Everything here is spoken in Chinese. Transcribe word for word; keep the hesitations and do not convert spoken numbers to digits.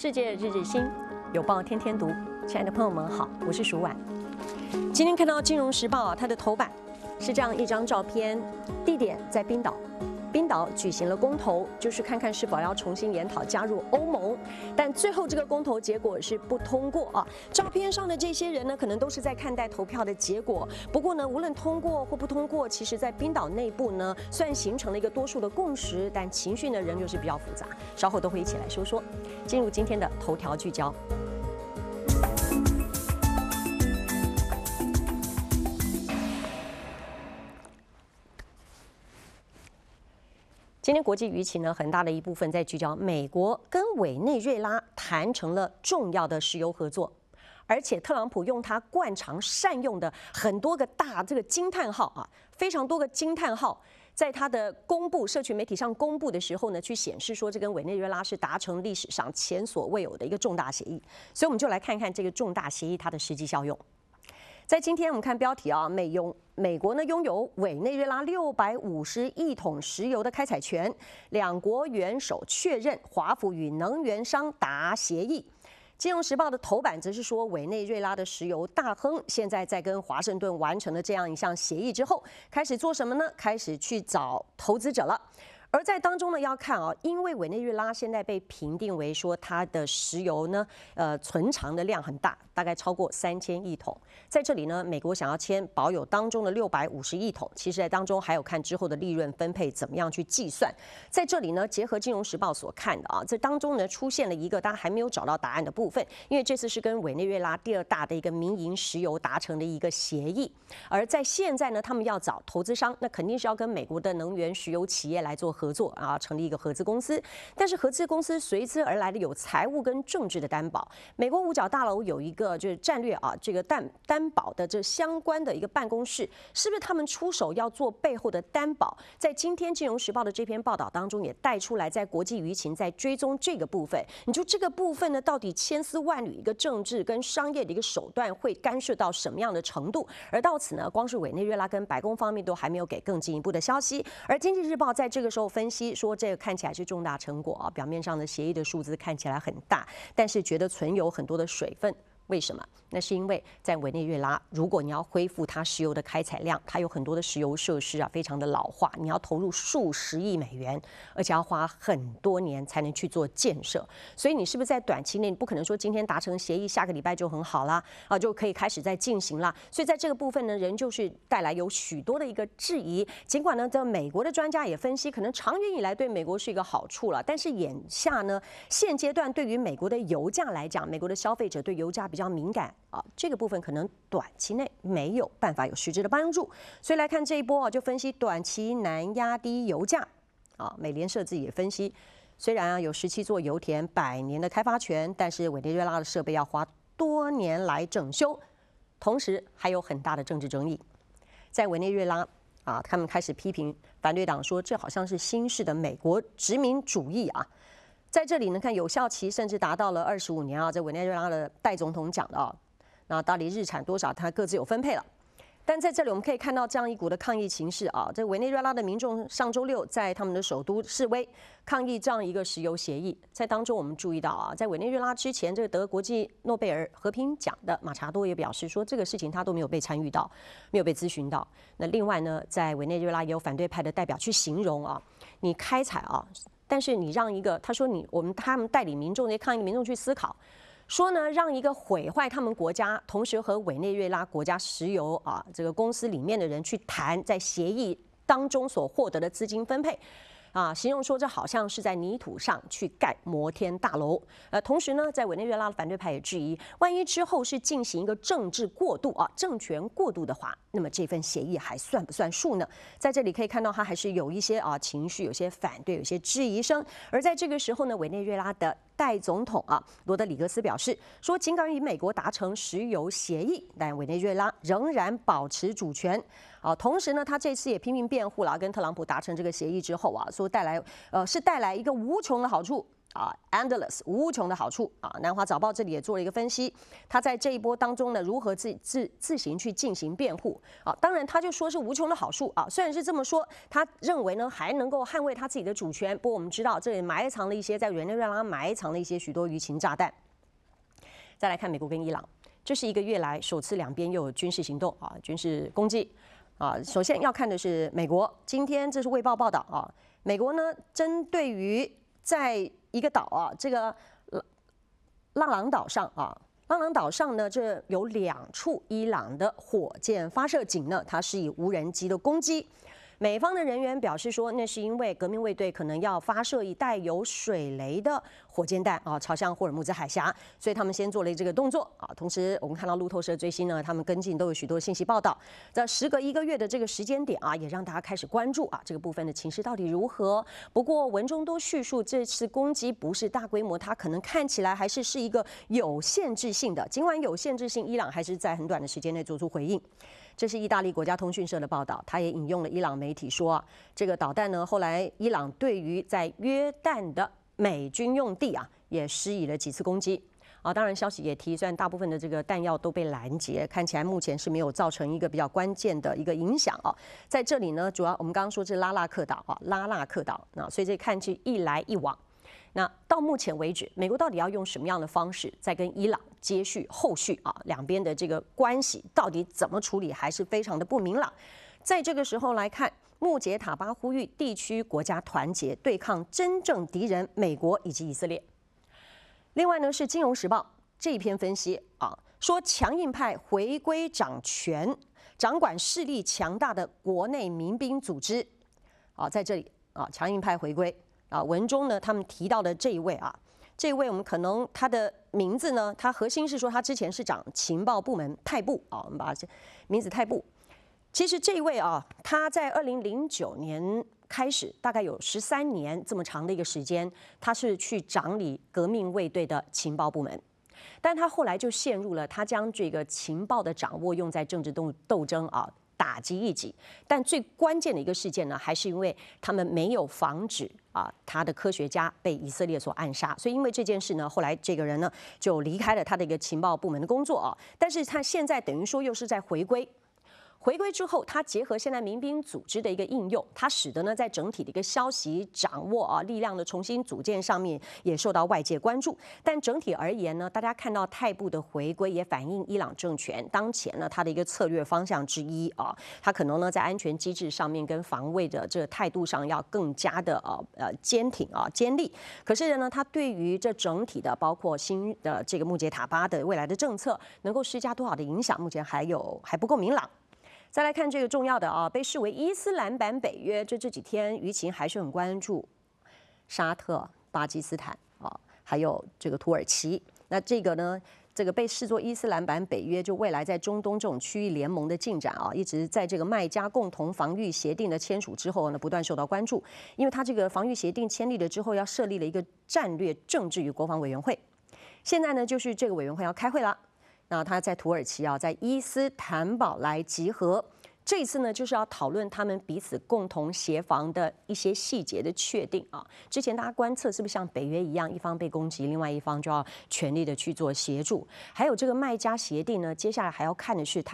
世界日日新，有报天天读。亲爱的朋友们好，我是舒婉。今天看到《金融时报》啊，它的头版是这样一张照片，地点在冰岛。冰岛举行了公投，就是看看是否要重新研讨加入欧盟，但最后这个公投结果是不通过啊。照片上的这些人呢，可能都是在看待投票的结果。不过呢，无论通过或不通过，其实在冰岛内部呢，虽然形成了一个多数的共识，但情绪呢仍旧是比较复杂。稍后都会一起来说说。进入今天的头条聚焦。今天国际舆情呢，很大的一部分在聚焦美国跟委内瑞拉谈成了重要的石油合作，而且特朗普用他惯常善用的很多个大这个惊叹号啊，非常多个惊叹号，在他的公布社群媒体上公布的时候呢，去显示说这跟委内瑞拉是达成历史上前所未有的一个重大协议，所以我们就来看看这个重大协议它的实际效用。在今天我们看标题啊，美拥美国呢拥有委内瑞拉六百五十亿桶石油的开采权，两国元首确认华府与能源商达协议。金融时报的头版则是说，委内瑞拉的石油大亨现在在跟华盛顿完成了这样一项协议之后，开始做什么呢？开始去找投资者了。而在当中呢，要看啊，因为委内瑞拉现在被评定为说它的石油呢，呃，存藏的量很大，大概超过三千亿桶。在这里呢，美国想要签保有当中的六百五十亿桶，其实在当中还有看之后的利润分配怎么样去计算。在这里呢，结合《金融时报》所看的啊，这当中呢出现了一个大家还没有找到答案的部分，因为这次是跟委内瑞拉第二大的一个民营石油达成的一个协议，而在现在呢，他们要找投资商，那肯定是要跟美国的能源石油企业来做合作啊，成立一个合资公司。但是合资公司随之而来的有财务跟政治的担保。美国五角大楼有一个就是战略啊，这个担担保的这相关的一个办公室，是不是他们出手要做背后的担保？在今天《金融时报》的这篇报道当中也带出来，在国际舆情在追踪这个部分。你就这个部分呢，到底千丝万缕一个政治跟商业的一个手段会干涉到什么样的程度？而到此呢，光是委内瑞拉跟白宫方面都还没有给更进一步的消息。而《经济日报》在这个时候分析说，这个看起来是重大成果啊，表面上的协议的数字看起来很大，但是觉得存有很多的水分。为什么？那是因为在委内瑞拉，如果你要恢复它石油的开采量，它有很多的石油设施啊，非常的老化，你要投入数十亿美元，而且要花很多年才能去做建设。所以你是不是在短期内，你不可能说今天达成协议，下个礼拜就很好啦，啊，就可以开始再进行啦。所以在这个部分呢，仍旧是带来有许多的一个质疑。尽管呢，在美国的专家也分析，可能长远以来对美国是一个好处了，但是眼下呢，现阶段对于美国的油价来讲，美国的消费者对油价比较比较敏感啊，这个部分可能短期内没有办法有实质的帮助，所以来看这一波啊，就分析短期难压低油价啊。美联社自己也分析，虽然啊有十七座油田百年的开发权，但是委内瑞拉的设备要花多年来整修，同时还有很大的政治争议。在委内瑞拉啊，他们开始批评反对党说，这好像是新式的美国殖民主义啊。在这里呢，看有效期甚至达到了二十五年啊，在委内瑞拉的代总统讲的啊，那到底日产多少，它各自有分配了。但在这里我们可以看到这样一股的抗议情势啊，这委内瑞拉的民众上周六在他们的首都示威抗议这样一个石油协议。在当中我们注意到啊，在委内瑞拉之前，这个得国际诺贝尔和平奖的马查多也表示说，这个事情他都没有被参与到，没有被咨询到。那另外呢，在委内瑞拉也有反对派的代表去形容啊，你开采啊。但是你让一个，他说你我们他们带领民众，那些抗议民众去思考，说呢，让一个毁坏他们国家，同时和委内瑞拉国家石油啊这个公司里面的人去谈，在协议当中所获得的资金分配。啊，形容说这好像是在泥土上去盖摩天大楼。呃，同时呢，在委内瑞拉的反对派也质疑，万一之后是进行一个政治过渡啊，政权过渡的话，那么这份协议还算不算数呢？在这里可以看到，他还是有一些啊情绪，有些反对，有些质疑声。而在这个时候呢，委内瑞拉的代总统啊罗德里格斯表示说，尽管与美国达成石油协议，但委内瑞拉仍然保持主权。啊，同时呢，他这次也拼命辩护了，跟特朗普达成这个协议之后啊，说带来呃是带来一个无穷的好处啊 ，endless 无穷的好处啊。南华早报这里也做了一个分析，他在这一波当中呢，如何自自自行去进行辩护啊？当然，他就说是无穷的好处啊。虽然是这么说，他认为呢还能够捍卫他自己的主权。不过我们知道，这里埋藏了一些在委内瑞拉埋藏了一些许多舆情炸弹。再来看美国跟伊朗，这是一个月来首次两边又有军事行动啊，军事攻击啊。首先要看的是美国，今天这是卫报报道啊，美国呢针对于在一个岛啊，这个拉朗岛上啊，拉朗岛上呢，这有两处伊朗的火箭发射井呢，它是以无人机的攻击。美方的人员表示说，那是因为革命卫队可能要发射一带有水雷的火箭弹啊，朝向霍尔木兹海峡，所以他们先做了这个动作啊。同时，我们看到路透社最新呢，他们跟进都有许多信息报道。在时隔一个月的这个时间点啊，也让大家开始关注啊这个部分的情势到底如何。不过文中都叙述这次攻击不是大规模，它可能看起来还是是一个有限制性的。尽管有限制性，伊朗还是在很短的时间内做出回应。这是意大利国家通讯社的报道，他也引用了伊朗媒体说啊，这个导弹呢，后来伊朗对于在约旦的美军用地啊，也施以了几次攻击啊。当然，消息也提，虽然大部分的这个弹药都被拦截，看起来目前是没有造成一个比较关键的一个影响啊。在这里呢，主要我们刚刚说是拉纳克岛啊，拉纳克岛，那所以这看去一来一往。那到目前为止，美国到底要用什么样的方式再跟伊朗接续后续啊？两边的这个关系到底怎么处理，还是非常的不明朗。在这个时候来看，穆杰塔巴呼吁地区国家团结对抗真正敌人美国以及以色列。另外呢，是《金融时报》这一篇分析啊，说强硬派回归掌权，掌管势力强大的国内民兵组织啊，在这里啊，强硬派回归。啊，文中呢，他们提到的这一位啊，这一位我们可能他的名字呢，他核心是说他之前是掌情报部门泰布啊，我们把这名字泰布。其实这一位啊，他在二零零九年开始，大概有十三年这么长的一个时间，他是去掌理革命卫队的情报部门。但他后来就陷入了他将这个情报的掌握用在政治斗斗争啊。打击异己，但最关键的一个事件呢，还是因为他们没有防止啊，他的科学家被以色列所暗杀，所以因为这件事呢，后来这个人呢就离开了他的一个情报部门的工作啊，但是他现在等于说又是在回归。回归之后，它结合现在民兵组织的一个应用，它使得呢在整体的一个消息掌握啊、力量的重新组建上面也受到外界关注。但整体而言呢，大家看到泰布的回归也反映伊朗政权当前呢它的一个策略方向之一啊，它可能呢在安全机制上面跟防卫的这个态度上要更加的呃呃坚挺啊坚立。可是呢，它对于这整体的包括新的这个穆杰塔巴的未来的政策能够施加多少的影响，目前还有还不够明朗。再来看这个重要的啊，被视为伊斯兰版北约，这这几天舆情还是很关注沙特、巴基斯坦啊，还有这个土耳其。那这个呢，这个被视作伊斯兰版北约，就未来在中东这种区域联盟的进展啊，一直在这个麦加共同防御协定的签署之后呢，不断受到关注，因为它这个防御协定签立了之后，要设立了一个战略政治与国防委员会，现在呢，就是这个委员会要开会了。那他在土耳其啊，在伊斯坦堡来集合。这一次呢，就是要讨论他们彼此共同协防的一些细节的确定啊。之前大家观测是不是像北约一样，一方被攻击，另外一方就要全力的去做协助？还有这个麦加协定呢，接下来还要看的是它。